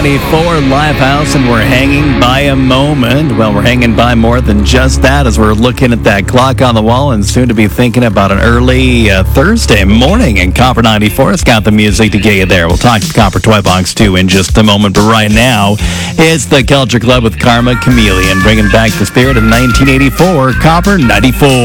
94 Lifehouse, and we're hanging by a moment. Well, we're hanging by more than just that as we're looking at that clock on the wall and soon to be thinking about an early Thursday morning. And Copper 94 has got the music to get you there. We'll talk to Copper Toy Box too in just a moment, but right now it's the Culture Club with Karma Chameleon, bringing back the spirit of 1984, Copper 94.